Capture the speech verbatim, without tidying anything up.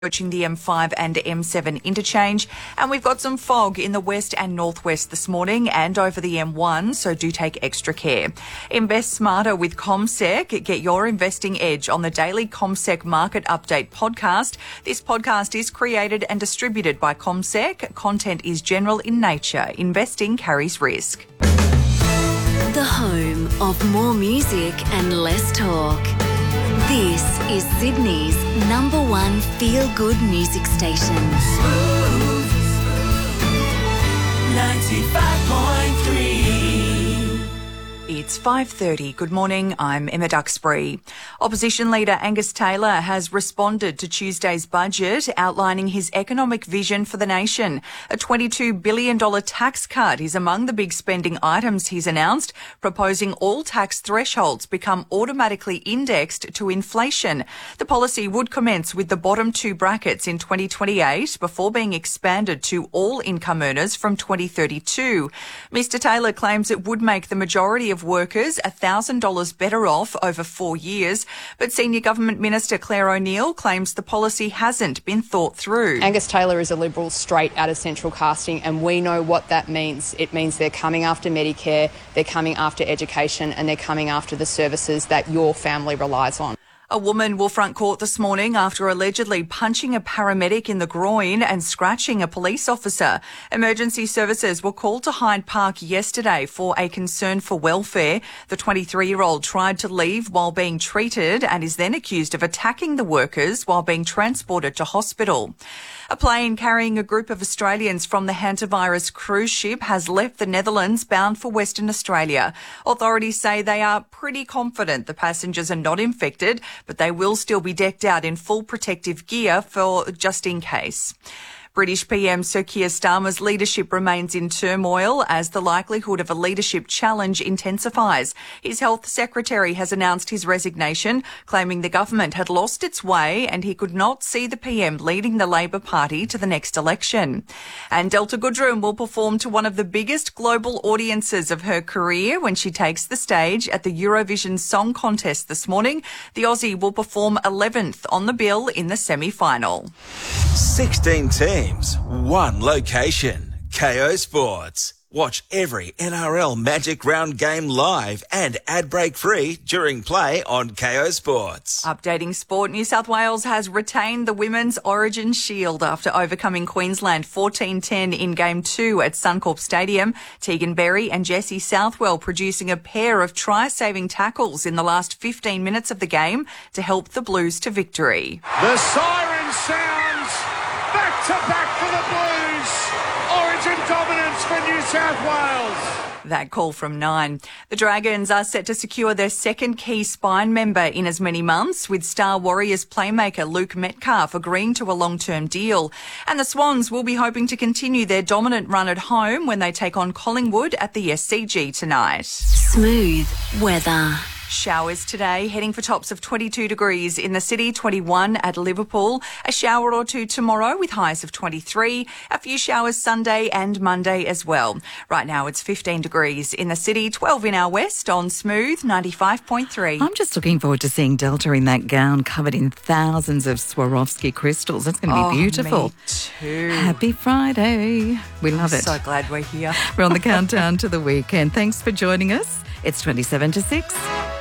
approaching the M five and M seven interchange, and we've got some fog in the west and northwest this morning and over the M one, so do take extra care. Invest smarter with CommSec. Get your investing edge on the daily CommSec Market Update podcast. This podcast is created and distributed by CommSec. Content is general in nature. Investing carries risk. The home of more music and less talk. This is Sydney's number one feel-good music station. Smooth ninety-five point three. It's five thirty. Good morning, I'm Emma Duxbury. Opposition leader Angus Taylor has responded to Tuesday's budget, outlining his economic vision for the nation. A twenty-two billion dollars tax cut is among the big spending items he's announced, proposing all tax thresholds become automatically indexed to inflation. The policy would commence with the bottom two brackets in twenty twenty-eight before being expanded to all income earners from twenty thirty-two. Mr Taylor claims it would make the majority of workers one thousand dollars better off over four years, but Senior Government Minister Claire O'Neil claims the policy hasn't been thought through. Angus Taylor is a Liberal straight out of central casting, and we know what that means. It means they're coming after Medicare, they're coming after education, and they're coming after the services that your family relies on. A woman will front court this morning after allegedly punching a paramedic in the groin and scratching a police officer. Emergency services were called to Hyde Park yesterday for a concern for welfare. The twenty-three-year-old tried to leave while being treated and is then accused of attacking the workers while being transported to hospital. A plane carrying a group of Australians from the hantavirus cruise ship has left the Netherlands bound for Western Australia. Authorities say they are pretty confident the passengers are not infected, but they will still be decked out in full protective gear for just in case. British P M Sir Keir Starmer's leadership remains in turmoil as the likelihood of a leadership challenge intensifies. His health secretary has announced his resignation, claiming the government had lost its way and he could not see the P M leading the Labor Party to the next election. And Delta Goodrem will perform to one of the biggest global audiences of her career when she takes the stage at the Eurovision Song Contest this morning. The Aussie will perform eleventh on the bill in the semi-final. sixteen teams, one location. K O Sports. Watch every N R L Magic Round game live and ad break free during play on K O Sports. Updating sport, New South Wales has retained the Women's Origin Shield after overcoming Queensland fourteen ten in Game two at Suncorp Stadium. Tegan Berry and Jessie Southwell producing a pair of try-saving tackles in the last fifteen minutes of the game to help the Blues to victory. The siren sounds. Back to back for the Blues. Origin dominance for New South Wales. That call from nine. The Dragons are set to secure their second key spine member in as many months, with Star Warriors playmaker Luke Metcalf agreeing to a long-term deal. And the Swans will be hoping to continue their dominant run at home when they take on Collingwood at the S C G tonight. Smooth weather. Showers today, heading for tops of twenty-two degrees in the city, twenty-one at Liverpool. A shower or two tomorrow with highs of twenty-three. A few showers Sunday and Monday as well. Right now it's fifteen degrees in the city, twelve in our west on Smooth ninety-five point three. I'm just looking forward to seeing Delta in that gown covered in thousands of Swarovski crystals. That's going to be oh, beautiful. Me too. Happy Friday. We love I'm it. So glad we're here. We're on the countdown to the weekend. Thanks for joining us. It's twenty-seven to six.